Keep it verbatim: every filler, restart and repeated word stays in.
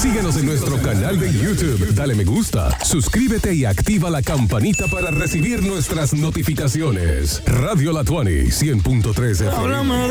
Síguenos en nuestro canal de YouTube. Dale me gusta, suscríbete y activa la campanita para recibir nuestras notificaciones. Radio La veinte, cien punto tres F M.